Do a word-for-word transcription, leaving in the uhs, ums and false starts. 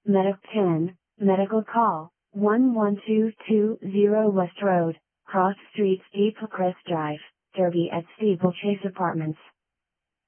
Medic ten, medical call, one one two two zero West Road, Cross Street Steeplechase Drive, Derby at Steeplechase Apartments.